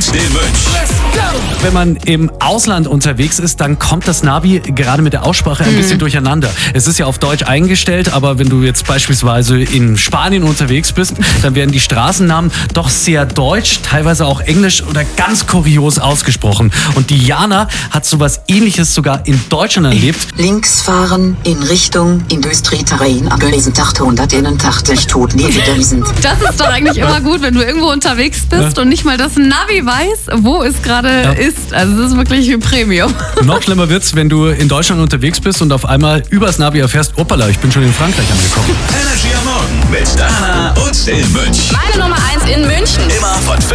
und den Mönch. Wenn man im Ausland unterwegs ist, dann kommt das Navi gerade mit der Aussprache ein bisschen durcheinander. Es ist ja auf Deutsch eingestellt, aber wenn du jetzt beispielsweise in Spanien unterwegs bist, dann werden die Straßennamen doch sehr deutsch, teilweise auch englisch oder ganz kurios ausgesprochen. Und Diana hat sowas Ähnliches sogar in Deutschland erlebt. Links fahren in Richtung Industrieterrain abgelesen 881 tot nebendösend. Das ist doch eigentlich immer gut, wenn du irgendwo unterwegs bist und nicht mal das Navi weiß, wo es gerade ist. Also das ist wirklich Premium. Noch schlimmer wird's, wenn du in Deutschland unterwegs bist und auf einmal übers Navi erfährst, hoppala, ich bin schon in Frankreich angekommen. Energy am Morgen mit Dana und dem Mönch. Meine Nummer 1 in München. Immer von